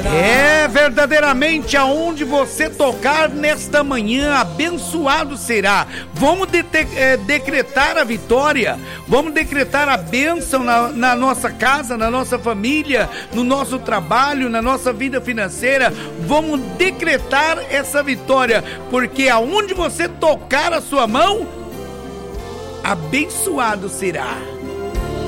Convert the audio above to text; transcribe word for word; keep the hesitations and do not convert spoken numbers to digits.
É, verdadeiramente, aonde você tocar nesta manhã, abençoado será. Vamos de- é, decretar a vitória, vamos decretar a bênção na, na nossa casa, na nossa família, no nosso trabalho, na nossa vida financeira. Vamos decretar essa vitória, porque aonde você tocar a sua mão, abençoado será.